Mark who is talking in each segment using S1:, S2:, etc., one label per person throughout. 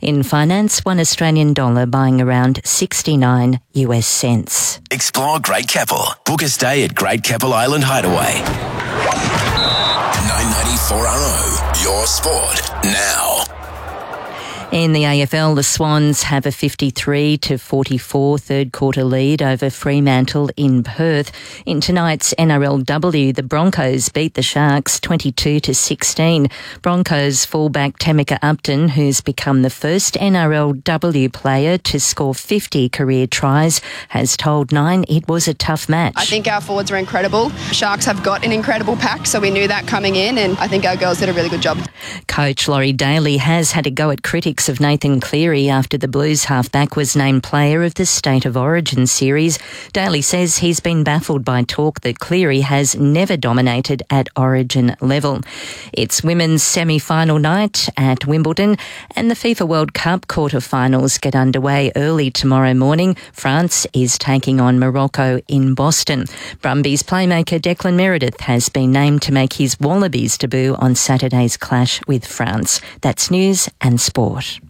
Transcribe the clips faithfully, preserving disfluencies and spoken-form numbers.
S1: In finance, one Australian dollar buying around sixty-nine US cents.
S2: Explore Great Keppel. Book a stay at Great Keppel Island Hideaway. nine ninety-four R O, your sport now.
S1: In the A F L, the Swans have a fifty-three to forty-four third quarter lead over Fremantle in Perth. In tonight's N R L W, the Broncos beat the Sharks twenty-two to sixteen. Broncos fullback Temeka Upton, who's become the first N R L W player to score fifty career tries, has told Nine it was a tough match.
S3: I think our forwards were incredible. Sharks have got an incredible pack, so we knew that coming in, and I think our girls did a really good job.
S1: Coach Laurie Daly has had a go at critics of Nathan Cleary after the Blues halfback was named player of the State of Origin series. Daly says he's been baffled by talk that Cleary has never dominated at Origin level. It's women's semi-final night at Wimbledon, and the FIFA World Cup quarter-finals get underway early tomorrow morning. France is taking on Morocco in Boston. Brumbies playmaker Declan Meredith has been named to make his Wallabies debut on Saturday's clash with France. That's news and sport.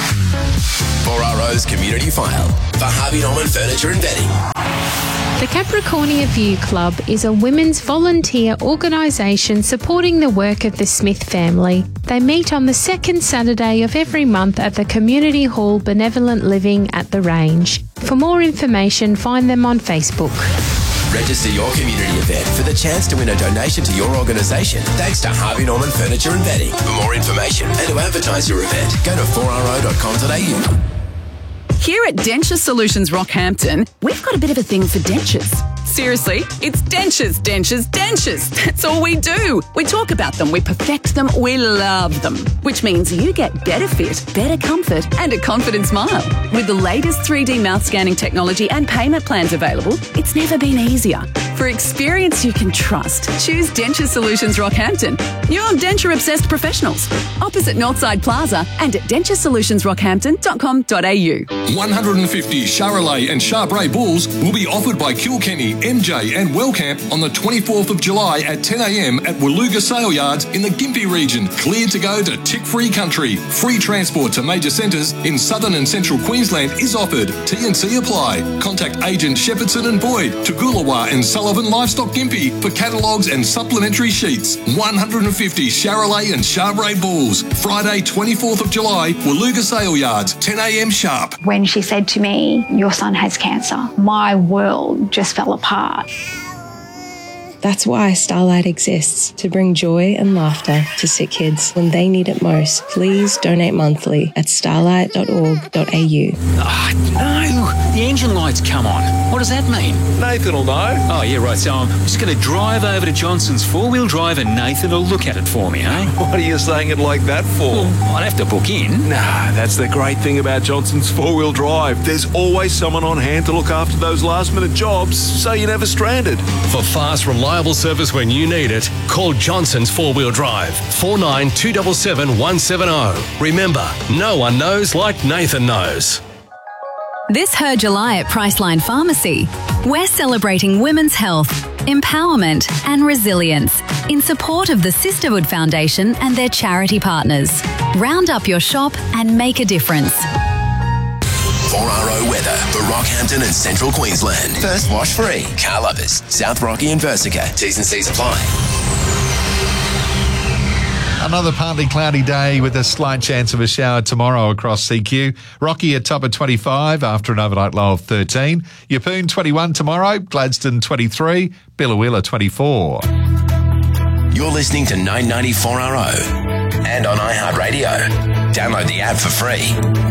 S2: four R O's Community File for Harvey Norman Furniture and Bedding.
S4: The Capricornia View Club is a women's volunteer organisation supporting the work of the Smith family. They meet on the second Saturday of every month at the Community Hall Benevolent Living at the Range. For more information, find them on Facebook.
S2: Register your community event for the chance to win a donation to your organisation thanks to Harvey Norman Furniture and Bedding. For more information and to advertise your event, go to four r o dot com dot a u.
S5: Here at Denture Solutions Rockhampton, we've got a bit of a thing for dentures. Seriously, it's dentures, dentures, dentures. That's all we do. We talk about them, we perfect them, we love them. Which means you get better fit, better comfort and a confident smile. With the latest three D mouth scanning technology and payment plans available, it's never been easier. For experience you can trust, choose Denture Solutions Rockhampton. Your denture-obsessed professionals. Opposite Northside Plaza and at denture solutions rockhampton dot com dot a u.
S6: one hundred fifty Charolais and Charbray bulls will be offered by Kilkenny, M J and Wellcamp on the twenty-fourth of July at ten a m at Waluga Sale Yards in the Gympie region. Cleared to go to tick-free country. Free transport to major centres in southern and central Queensland is offered. T and C apply. Contact agent Shepherdson and Boyd, Toogoolawah and Sullivan Livestock Gympie for catalogues and supplementary sheets. one hundred fifty Charolais and Charbray bulls. Friday twenty-fourth of July, Waluga Sale Yards, ten a m sharp.
S7: When she said to me, "Your son has cancer," my world just fell apart.
S8: That's why Starlight exists, to bring joy and laughter to sick kids when they need it most. Please donate monthly at starlight dot org dot a u.
S9: Ah, no! The engine light's come on. What does that mean?
S10: Nathan will know.
S9: Oh, yeah, right. So I'm just going to drive over to Johnson's four-wheel drive and Nathan will look at it for me, eh?
S10: What are you saying it like that for?
S9: Well, I'd have to book in.
S10: Nah, that's the great thing about Johnson's four-wheel drive. There's always someone on hand to look after those last-minute jobs, so you're never stranded.
S11: For fast, reliable service when you need it, call Johnson's four-wheel drive, four nine two seven seven one seven zero. Remember, no one knows like Nathan knows.
S12: This Her July at Priceline Pharmacy, we're celebrating women's health, empowerment and resilience in support of the Sisterhood Foundation and their charity partners. Round up your shop and make a difference.
S2: four R O weather for Rockhampton and Central Queensland. First wash free. Car Lovers, South Rocky and Versica. T's and C's apply.
S13: Another partly cloudy day with a slight chance of a shower tomorrow across C Q. Rocky at top of twenty-five after an overnight low of thirteen. Yeppoon twenty-one tomorrow. Gladstone twenty-three. Billawheeler twenty-four.
S2: You're listening to nine ninety-four R O and on iHeartRadio. Download the app for free.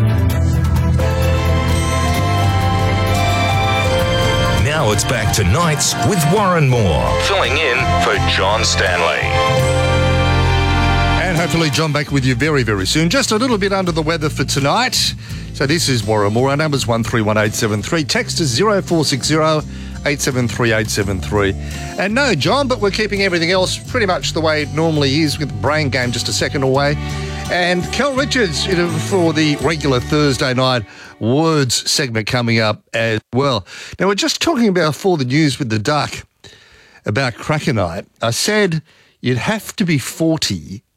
S14: Now it's back to Nights with Warren Moore, filling in for John Stanley.
S15: And hopefully John back with you very, very soon. Just a little bit under the weather for tonight. So this is Warren Moore. Our number's one three one eight seven three. Text is zero four six zero eight seven three eight seven three. And no, John, but we're keeping everything else pretty much the way it normally is with the Brain Game just a second away. And Kel Richards you know, for the regular Thursday night words segment coming up as well. Now, we're just talking about For the News with the Duck about Cracker Night. I said you'd have to be forty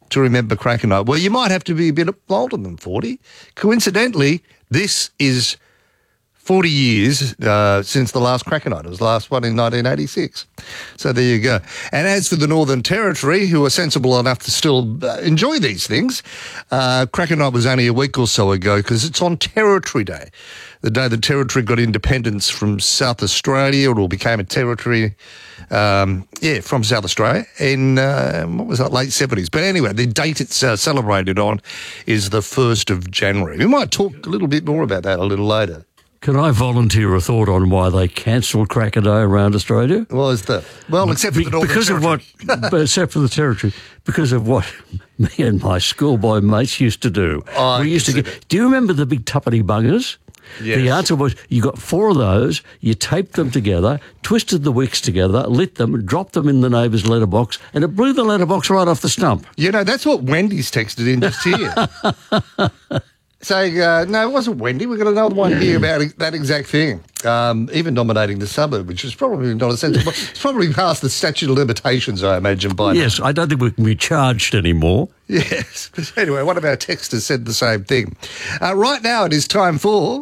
S15: to remember Cracker Night? Well, you might have to be a bit older than forty. Coincidentally, this is forty years uh, since the last Cracker Night. It was the last one in nineteen eighty-six. So there you go. And as for the Northern Territory, who are sensible enough to still uh, enjoy these things, uh, Cracker Night was only a week or so ago because it's on Territory Day, the day the Territory got independence from South Australia, or became a territory, um, yeah, from South Australia in, uh, what was that, late seventies. But anyway, the date it's uh, celebrated on is the first of January. We might talk a little bit more about that a little later.
S16: Can I volunteer a thought on why they cancelled Cracker Day around Australia?
S15: What is that? Well, except for the Northern
S16: because
S15: Territory.
S16: of what, except for the Territory, because of what me and my schoolboy mates used to do.
S15: Oh,
S16: we used to get. Do you remember the big tuppeny bungers?
S15: Yes.
S16: The answer was you got four of those, you taped them together, twisted the wicks together, lit them, dropped them in the neighbour's letterbox, and it blew the letterbox right off the stump.
S15: You know, that's what Wendy's texted in just here. Saying, uh, no, it wasn't Wendy. We've got another one here about that exact thing. Um, even nominating the suburb, which is probably not a sensible. It's probably past the statute of limitations, I imagine, by now.
S16: Yes, I don't think we can be charged anymore.
S15: Yes. But anyway, one of our texters said the same thing. Uh, right now it is time for...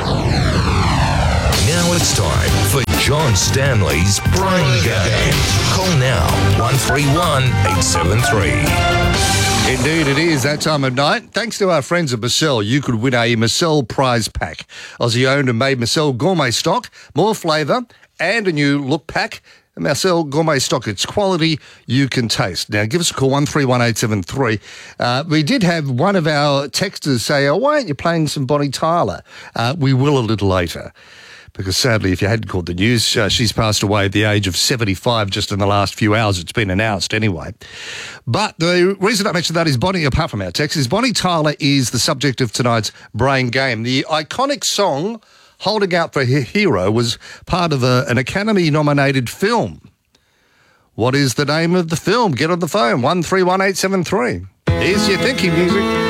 S14: Now it's time for John Stanley's Brain Game. Call now, one three one, eight seven three.
S15: Indeed, it is that time of night. Thanks to our friends at Marcel, you could win a Marcel prize pack. Aussie owned and made Marcel gourmet stock, more flavour, and a new look pack. Marcel gourmet stock, it's quality you can taste. Now, give us a call, one three one eight seven three. Uh, we did have one of our texters say, oh, why aren't you playing some Bonnie Tyler? Uh, we will a little later. Because sadly, if you hadn't caught the news, uh, she's passed away at the age of seventy-five just in the last few hours. It's been announced anyway. But the reason I mentioned that is Bonnie, apart from our text, is Bonnie Tyler is the subject of tonight's Brain Game. The iconic song, Holding Out for a Hero, was part of a, an Academy-nominated film. What is the name of the film? Get on the phone, one three one eight seven three. Here's your thinking music.